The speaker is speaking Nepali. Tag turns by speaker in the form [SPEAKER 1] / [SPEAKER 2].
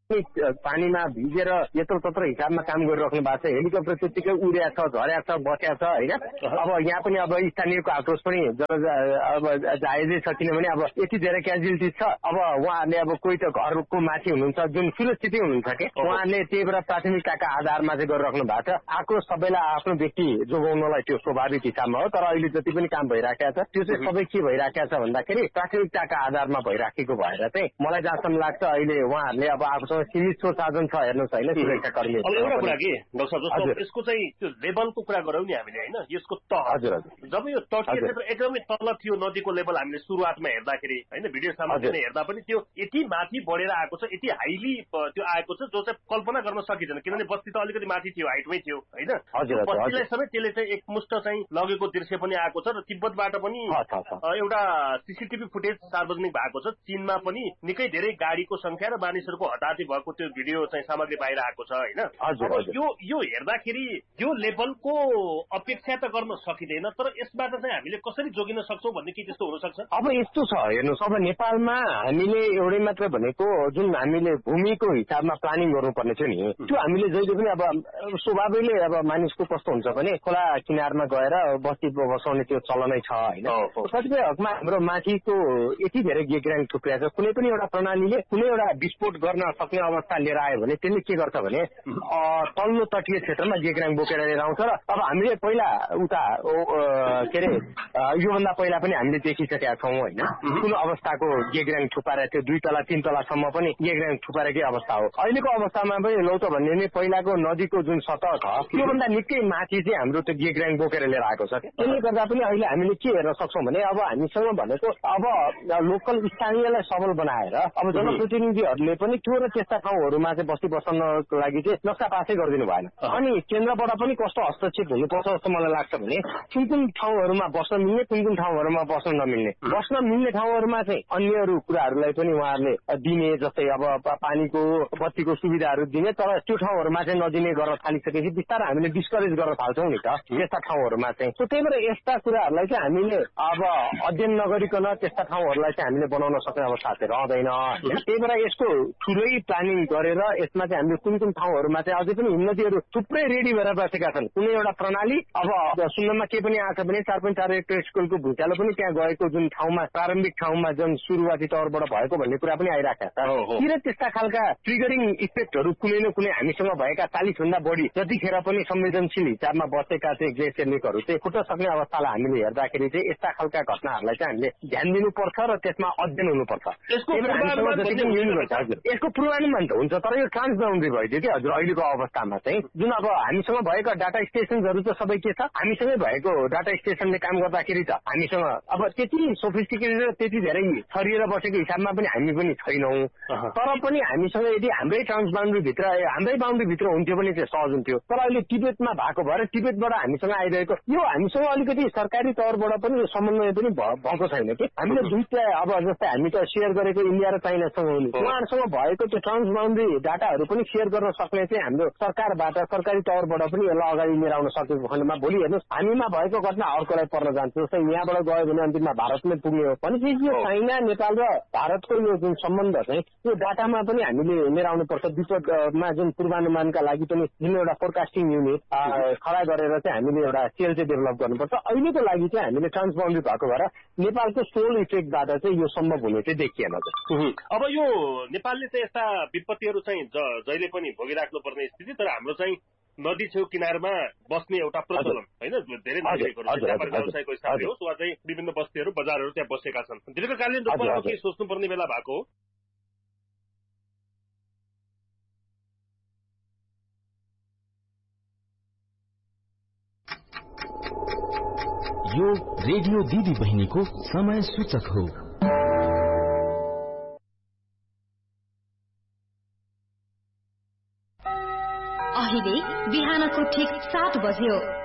[SPEAKER 1] पानीमा भिजेर यत्रो तत्रो हिसाबमा काम गरिराख्नु भएको छ। हेलिकप्टर त्यतिकै उडेको छ, झरेको छ, बसेको छ होइन। अब यहाँ पनि अब स्थानीयको आक्रोश पनि अब जायजै छ, किनभने अब यति धेरै क्याजुअलिटी छ। अब उहाँहरूले अब कोही त घरको माथि हुनुहुन्छ, जुन सुरक्षितै हुनुहुन्छ कि उहाँहरूले त्यही भएर प्राथमिकताका आधारमा चाहिँ गरिराख्नु भएको छ। आक्रोश सबैलाई आफ्नो व्यक्ति जोगाउनलाई त्यो स्वाभाविक हिसाबमा हो, तर अहिले जति पनि काम भइराखेको छ त्यो चाहिँ सबै के भइराखेको छ भन्दाखेरि प्राथमिकताका आधारमा भइराखेको भएर चाहिँ मलाई जहाँसम्म लाग्छ अहिले उहाँहरूले अब आफूसँग सीमित साधन छ हेर्नुहोस् होइन सुरक्षा कर्मी।
[SPEAKER 2] अब एउटा कुरा के डाक्टर साहब, जस्तो यसको चाहिँ त्यो लेभलको कुरा गरौँ नि हामीले होइन, यसको तह जब यो तटीय क्षेत्र एकदमै तल थियो, नदीको लेभल हामीले सुरुवातमा हेर्दाखेरि होइन भिडियो सामग्री हेर्दा पनि त्यो यति माथि बढेर आएको छ, यति हाइली त्यो आएको छ जो चाहिँ कल्पना गर्न सकिँदैन, किनभने बस्ती त अलिकति माथि थियो, हाइटमै थियो होइन। बस्तीलाई समेत त्यसले चाहिँ एकमुष्ट चाहिँ लगेको दृश्य पनि आएको छ र तिब्बतबाट पनि एउटा सीसीटीभी फुटेज सार्वजनिक भएको छ। चीनमा पनि निकै धेरै गाडीको संख्या र मानिसहरूको हताहती भएको त्यो भिडियो चाहिँ सामग्री बाहिर आएको छ होइन। यो हेर्दाखेरि यो लेभलको अपेक्षा त गर्न सकिँदैन, तर यसबाट चाहिँ हामीले कसरी जोगिन सक्छौँ भन्ने के त्यस्तो हुन सक्छ?
[SPEAKER 1] अब यस्तो छ हेर्नुहोस्, अब नेपालमा हामीले एउटै मात्र भनेको जुन हामीले भूमिको हिसाबमा प्लानिङ गर्नुपर्ने थियो नि, त्यो हामीले जहिले पनि अब स्वभावैले अब मानिसको कस्तो हुन्छ भने खोला किनारमा गएर बस्ती बसाउने त्यो चलनै छ होइन। कतिपय हकमा हाम्रो माथिको यति धेरै गेग्राङ थुप्रिएको छ, कुनै पनि एउटा प्रणालीले कुनै एउटा विस्फोट गर्न सक्ने अवस्था लिएर आयो भने त्यसले के गर्छ भने तल्लो तटीय क्षेत्रमा गेग्राङ बोकेर लिएर आउँछ। र अब हामीले पहिला उता के अरे योभन्दा पहिला पनि हामीले देखिसकेका छौँ होइन, कुन अवस्थाको गेग्राङ थुपाएर त्यो 2 तला 3 तलासम्म पनि गेग्राङ थुपारेकै अवस्था हो। अहिलेको अवस्थामा पनि लौ त भन्ने नि पहिलाको नदीको जुन सतह छ त्योभन्दा निकै माथि चाहिँ हाम्रो त्यो गेग्राङ बोकेर लिएर आएको छ। त्यसले गर्दा पनि अहिले हामीले के हेर्न सक्छौँ भने अब हामीसँग भनेको अब लोकल स्थानीयलाई सबल बनाएर अब जनप्रतिनिधिहरूले पनि त्यो र त्यस्ता ठाउँहरूमा चाहिँ बस्ती बसाउनको लागि चाहिँ नक्सा पासै गरिदिनु भएन। अनि केन्द्रबाट पनि कस्तो हस्तक्षेप हुनुपर्छ जस्तो मलाई लाग्छ भने कुन कुन ठाउँहरूमा बस्न मिल्ने, कुन कुन ठाउँहरूमा बस्न नमिल्ने, बस्न मिल्ने ठाउँहरूमा चाहिँ अन्यहरू कुराहरूलाई पनि उहाँहरूले दिने, जस्तै अब पानीको बत्तीको सुविधाहरू दिने, तर त्यो ठाउँहरूमा चाहिँ नदिने गर्न थालिसकेपछि बिस्तारै हामीले डिस्करेज गर्न थाल्छौँ नि त यस्ता ठाउँहरूमा चाहिँ। त्यही भएर यस्ता कुराहरूलाई चाहिँ हामीले अब अध्ययन नगरिकन त्यस्ता ठाउँहरूलाई चाहिँ हामीले बनाउन सक्ने अवस्था चाहिँ रहँदैन। त्यही भएर यसको ठुलै प्लानिङ गरेर यसमा चाहिँ हामीले कुन कुन ठाउँहरूमा चाहिँ अझै पनि हिमनदीहरू थुप्रै रेडी भएर बसेका छन्। कुनै एउटा प्रणाली अब सुन्नमा के पनि आएको छ भने 4.4 हेक्टर स्कुलको भुइँचालो पनि त्यहाँ गएको जुन ठाउँमा प्रारम्भिक ठाउँमा जुन सुरुवाती तौरबाट भएको भन्ने कुरा पनि आइराखेको छ। तिर त्यस्ता खालका ट्रिगरिङ इफेक्टहरू कुनै न कुनै हामीसँग भएका 40 भन्दा बढी जतिखेर पनि संवेदनशील हिसाबमा बसेका चाहिँ ग्लेसियरनिकहरू चाहिँ फुट्न सक्ने अवस्थालाई हामीले हेर्दाखेरि चाहिँ यस्ता खालका घटनाहरूलाई चाहिँ हामीले ध्यान दिनुपर्छ र त्यसमा अध्ययन हुनुपर्छ। यसको पूर्वानुमान त हुन्छ, तर यो ट्रान्स बाउन्ड्री भइदियो कि हजुर अहिलेको अवस्थामा चाहिँ जुन अब हामीसँग भएका डाटा स्टेसनहरू त सबै के छ, हामीसँगै भएको डाटा स्टेसनले काम गर्दाखेरि त हामीसँग अब त्यति सोफिस्टिकेटेड र त्यति धेरै छरिएर बसेको हिसाबमा पनि हामी पनि छैनौँ। तर पनि हामीसँग यदि हाम्रै ट्रान्स बाउन्ड्रीभित्र हाम्रै बाउन्ड्रीभित्र हुन्थ्यो भने चाहिँ सहज हुन्थ्यो। तर अहिले तिब्बतमा भएको भएर तिब्बतबाट हामीसँग आइरहेको यो हामीसँग अलिकति सरकारी तौरबाट पनि यो समन्वय पनि भएको छैन कि हामीले दुईटा अब जस्तै हामी त सेयर गरेको इन्डिया र चाइनासँग हुने उहाँहरूसँग भएको त्यो ट्रान्स बाउन्ड्री डाटाहरू पनि सेयर गर्न सक्ने चाहिँ हाम्रो सरकारबाट सरकारी तौरबाट पनि यसलाई अगाडि लिएर आउन सकेको खण्डमा भोलि हेर्नुहोस् हामीमा भएको घटना अर्कोलाई पर्न जान्छ। जस्तै यहाँबाट गयो भने अन्तिममा भारतमै पुग्ने हो भनेपछि यो चाइना नेपाल र भारतको यो जुन सम्बन्ध चाहिँ यो डाटामा पनि हामीले लिएर आउनुपर्छ। विपदमा जुन पूर्वानुमानका लागि पनि जुन एउटा फोरकास्टिङ युनिट खडा गरेर चाहिँ हामीले एउटा सेल चाहिँ डेभलप गर्नुपर्छ। अहिलेको लागि चाहिँ हामीले ट्रान्स बाउन्ड्री भएको भएर नेपालको सोल इफेक्टबाट चाहिँ यो सम्भव हुने चाहिँ देखिएन।
[SPEAKER 2] अब यो नेपालले चाहिँ यस्ता विपत्तिहरू चाहिँ जहिले पनि भोगिराख्नु पर्ने स्थिति, तर हाम्रो चाहिँ नदी छेउ किनारमा बस्ने एउटा प्रचलन होइन, धेरै नागरिकहरू व्यापार व्यवसायको स्थापना होस् वा चाहिँ विभिन्न बस्तीहरू बजारहरू त्यहाँ बसेका छन्। दीर्घकालीन रूपमा केही सोच्नुपर्ने बेला भएको हो।
[SPEAKER 3] यो रेडियो दिदी बहिनीको समय सूचक हो।
[SPEAKER 4] अहिले बिहानको ठिक 7 बज्यो।